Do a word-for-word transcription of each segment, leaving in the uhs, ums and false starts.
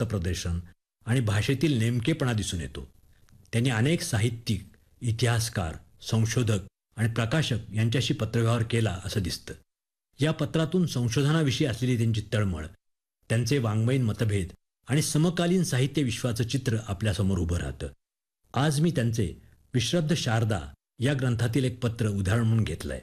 रसप्रदर्शन आणि भाषेतील नेमकेपणा दिसून येतो. त्यांनी अनेक साहित्यिक, इतिहासकार, संशोधक आणि प्रकाशक यांच्याशी पत्रव्यवहार केला असं दिसतं. या पत्रातून संशोधनाविषयी असलेली त्यांची तळमळ, त्यांचे वाङ्मयीन मतभेद आणि समकालीन साहित्य विश्वाचं चित्र आपल्यासमोर उभं राहतं. आज मी त्यांचे विश्रब्ध शारदा या ग्रंथातील एक पत्र उदाहरण म्हणून घेतलंय.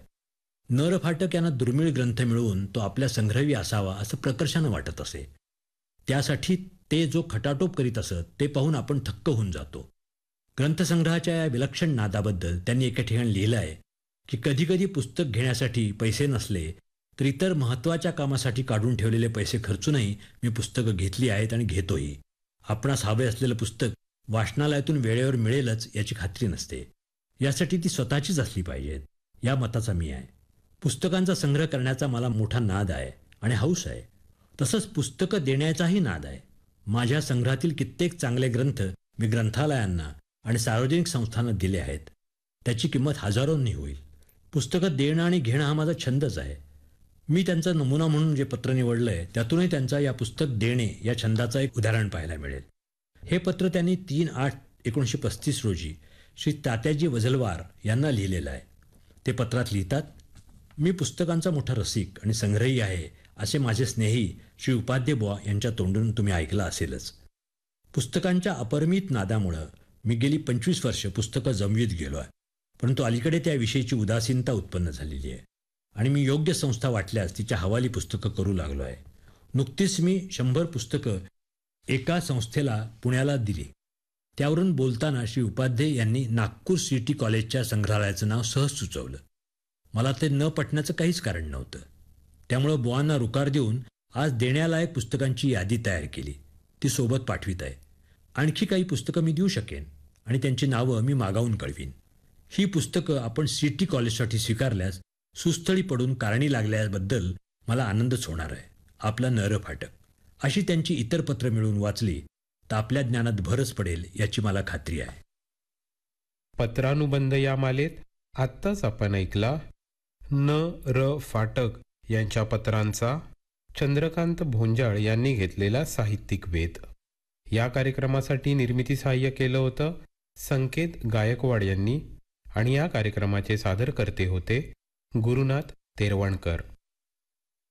नरफाटक यांना दुर्मिळ ग्रंथ मिळवून तो आपल्या संग्रही असावा असं प्रकर्षानं वाटत असे. त्यासाठी ते जो खटाटोप करीत असत ते पाहून आपण थक्क होऊन जातो. ग्रंथसंग्रहाच्या या विलक्षण नादाबद्दल त्यांनी एका ठिकाणी लिहिलं आहे की कधीकधी पुस्तक घेण्यासाठी पैसे नसले तर इतर महत्त्वाच्या कामासाठी काढून ठेवलेले पैसे खर्चूनही मी पुस्तकं घेतली आहेत आणि घेतोही. आपणास हवे असलेलं पुस्तक वाचनालयातून वेळेवर मिळेलच याची खात्री नसते. यासाठी ती स्वतःचीच असली पाहिजेत या मताचा मी आहे. पुस्तकांचा संग्रह करण्याचा मला मोठा नाद आहे आणि हौस आहे. तसंच पुस्तकं देण्याचाही नाद आहे. माझ्या संग्रहातील कित्येक चांगले ग्रंथ मी ग्रंथालयांना आणि सार्वजनिक संस्थांना दिले आहेत. त्याची किंमत हजारोंनी होईल. पुस्तकं देणं आणि घेणं हा माझा छंदच आहे. मी त्यांचा नमुना म्हणून जे पत्र निवडलं आहे त्यातूनही त्यांचा या पुस्तक देणे या छंदाचा एक उदाहरण पाहायला मिळेल. हे पत्र त्यांनी तीन आठ एकोणीसशे पस्तीस रोजी श्री तात्याजी वझलवार यांना लिहिलेलं आहे. ते पत्रात लिहितात, मी पुस्तकांचा मोठा रसिक आणि संग्रही आहे असे माझे स्नेही श्री उपाध्ये बुवा यांच्या तोंडून तुम्ही ऐकलं असेलच. पुस्तकांच्या अपरिमित नादामुळं मी गेली पंचवीस वर्ष पुस्तकं जमवीत गेलो आहे. परंतु अलीकडे त्याविषयीची उदासीनता उत्पन्न झालेली आहे आणि मी योग्य संस्था वाटल्यास तिच्या हवाली पुस्तकं करू लागलो आहे. नुकतीच मी शंभर पुस्तकं एका संस्थेला पुण्याला दिली. त्यावरून बोलताना श्री उपाध्ये यांनी नागपूर सिटी कॉलेजच्या संग्रहालयाचं नाव सहज सुचवलं. मला ते न पटण्याचं काहीच कारण नव्हतं. त्यामुळं बुवांना रुकार देऊन आज देण्यालायक पुस्तकांची यादी तयार केली. ती सोबत पाठवित आहे. आणखी काही पुस्तकं मी देऊ शकेन आणि त्यांची नावं मी मागावून कळवीन. ही पुस्तकं आपण सिटी कॉलेजसाठी स्वीकारल्यास सुस्थळी पडून कारणी लागल्याबद्दल मला आनंदच होणार आहे. आपला नरफाटक. अशी त्यांची इतर पत्र मिळून वाचली तर आपल्या ज्ञानात भरच पडेल याची मला खात्री आहे. पत्रानुबंध या मालेत आत्ताच आपण ऐकला न र फाटक यांच्या पत्रांचा चंद्रकांत भोंजाळ यांनी घेतलेला साहित्यिक वेध. या कार्यक्रमासाठी निर्मिती सहाय्य केलं होतं संकेत गायकवाड यांनी आणि या कार्यक्रमाचे सादरकर्ते होते गुरुनाथ तेरवणकर.